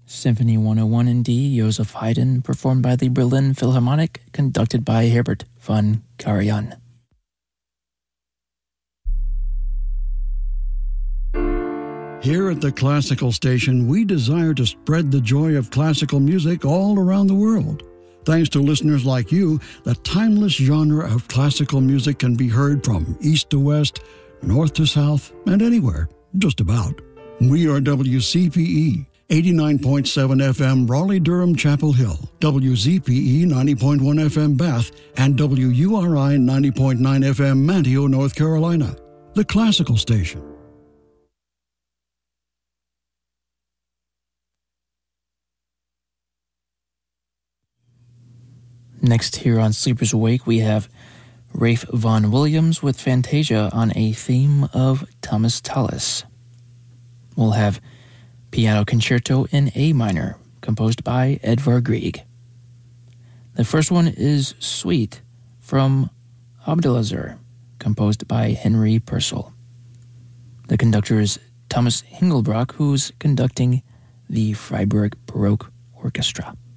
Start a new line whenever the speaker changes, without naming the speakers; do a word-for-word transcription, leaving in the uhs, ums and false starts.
Symphony one oh one in D, Joseph Haydn, performed by the Berlin Philharmonic, conducted by Herbert von Karajan.
Here at the Classical Station, we desire to spread the joy of classical music all around the world. Thanks to listeners like you, the timeless genre of classical music can be heard from east to west, north to south, and anywhere, just about. We are W C P E, eighty-nine point seven F M Raleigh-Durham Chapel Hill, W Z P E ninety point one F M Bath, and W U R I ninety point nine F M Manteo, North Carolina. The Classical Station.
Next here on Sleepers Awake, we have Ralph Vaughan Williams with Fantasia on a theme of Thomas Tallis. We'll have Piano Concerto in A minor, composed by Edvard Grieg. The first one is Suite from Abdelazar, composed by Henry Purcell. The conductor is Thomas Hingelbrock, who's conducting the Freiburg Baroque Orchestra.